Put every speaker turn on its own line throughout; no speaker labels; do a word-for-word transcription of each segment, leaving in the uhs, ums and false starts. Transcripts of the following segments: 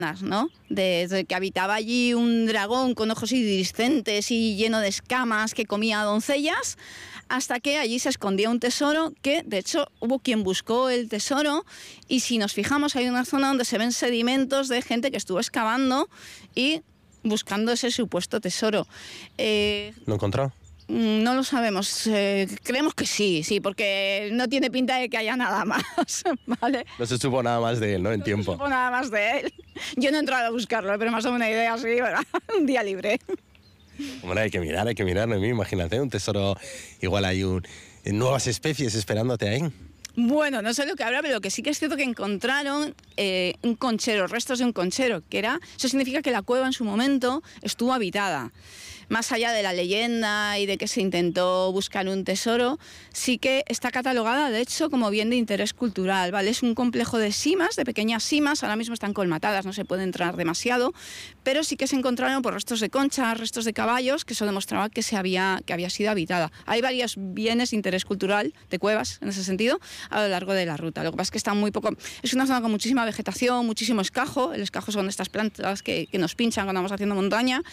¿no? De, de que habitaba allí un dragón con ojos iridiscentes y lleno de escamas que comía doncellas, hasta que allí se escondía un tesoro que, de hecho, hubo quien buscó el tesoro, y si nos fijamos hay una zona donde se ven sedimentos de gente que estuvo excavando y buscando ese supuesto tesoro. Eh,
¿Lo encontró?
No lo sabemos, eh, creemos que sí, sí, porque no tiene pinta de que haya nada más, ¿vale?
No se supo nada más de él, ¿no? En
no
tiempo.
No se supo nada más de él. Yo no he entrado a buscarlo, pero más o menos una idea así, ¿verdad? Un día libre.
Hombre, hay que mirar, hay que mirar, ¿no? Imagínate, un tesoro, igual hay un, nuevas especies esperándote ahí.
Bueno, no sé lo que habrá, pero lo que sí que es cierto que encontraron eh, un conchero, restos de un conchero, que era, eso significa que la cueva en su momento estuvo habitada. Más allá de la leyenda y de que se intentó buscar un tesoro, sí que está catalogada, de hecho, como bien de interés cultural, ¿vale? Es un complejo de simas, de pequeñas simas, ahora mismo están colmatadas, no se puede entrar demasiado, pero sí que se encontraron por restos de conchas, restos de caballos, que eso demostraba que, se había, que había sido habitada. Hay varios bienes de interés cultural, de cuevas, en ese sentido, a lo largo de la ruta. Lo que pasa es que está muy poco... Es una zona con muchísima vegetación, muchísimo escajo. El escajo son estas plantas que, que nos pinchan cuando vamos haciendo montaña,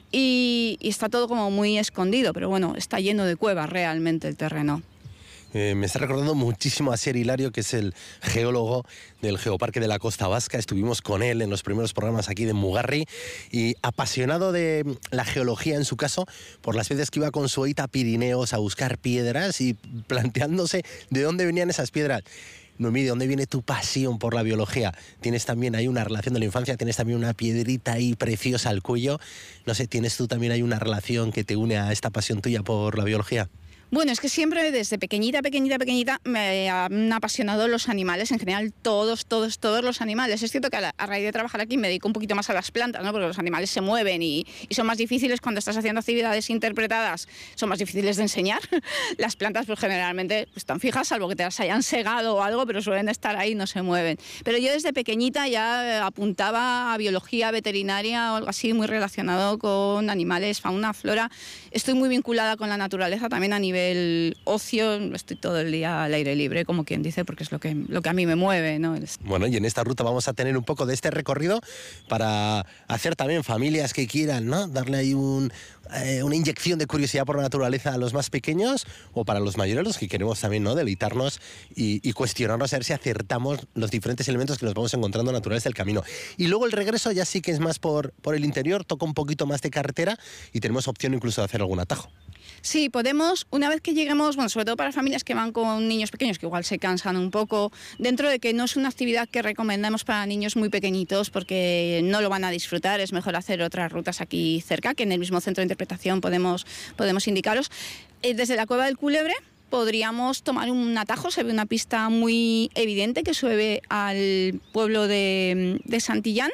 y, y está todo como muy escondido, pero bueno, está lleno de cuevas realmente el terreno.
Eh, me está recordando muchísimo a Asier Hilario, que es el geólogo del Geoparque de la Costa Vasca. Estuvimos con él en los primeros programas aquí de Mugarri, y apasionado de la geología, en su caso, por las veces que iba con su aita a Pirineos a buscar piedras y planteándose de dónde venían esas piedras. Noemí, ¿de dónde viene tu pasión por la biología? Tienes también ahí una relación de la infancia, tienes también una piedrita ahí preciosa al cuello. No sé, ¿tienes tú también ahí una relación que te une a esta pasión tuya por la biología?
Bueno, es que siempre desde pequeñita, pequeñita, pequeñita me han apasionado los animales, en general todos, todos, todos los animales. Es cierto que a, la, a raíz de trabajar aquí me dedico un poquito más a las plantas, ¿no? Porque los animales se mueven y, y son más difíciles cuando estás haciendo actividades interpretadas, son más difíciles de enseñar. Las plantas pues generalmente pues, están fijas, salvo que te las hayan segado o algo, pero suelen estar ahí y no se mueven. Pero yo desde pequeñita ya apuntaba a biología veterinaria o algo así muy relacionado con animales, fauna, flora. Estoy muy vinculada con la naturaleza también a nivel el ocio, estoy todo el día al aire libre, como quien dice, porque es lo que, lo que a mí me mueve, ¿no?
Bueno, y en esta ruta vamos a tener un poco de este recorrido para hacer también familias que quieran, ¿no? Darle ahí un, eh, una inyección de curiosidad por la naturaleza a los más pequeños, o para los mayores, los que queremos también, ¿no? Deleitarnos y, y cuestionarnos a ver si acertamos los diferentes elementos que nos vamos encontrando naturales del camino. Y luego el regreso ya sí que es más por, por el interior, toca un poquito más de carretera y tenemos opción incluso de hacer algún atajo.
Sí, podemos, una vez que lleguemos, bueno, sobre todo para familias que van con niños pequeños, que igual se cansan un poco, dentro de que no es una actividad que recomendamos para niños muy pequeñitos porque no lo van a disfrutar, es mejor hacer otras rutas aquí cerca, que en el mismo centro de interpretación podemos, podemos indicaros. Desde la Cueva del Culebre podríamos tomar un atajo, se ve una pista muy evidente que sube al pueblo de, de Santillán.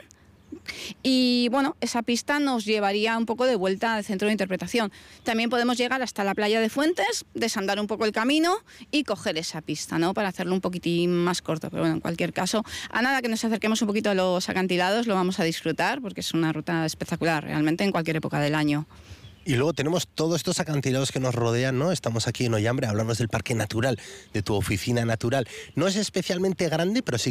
Y bueno, esa pista nos llevaría un poco de vuelta al centro de interpretación. También podemos llegar hasta la playa de Fuentes, desandar un poco el camino y coger esa pista, ¿no? Para hacerlo un poquitín más corto. Pero bueno, en cualquier caso, a nada que nos acerquemos un poquito a los acantilados, lo vamos a disfrutar porque es una ruta espectacular realmente en cualquier época del año.
Y luego tenemos todos estos acantilados que nos rodean, ¿no? Estamos aquí en Ollambre, hablamos del Parque Natural, de tu oficina natural. No es especialmente grande, pero sí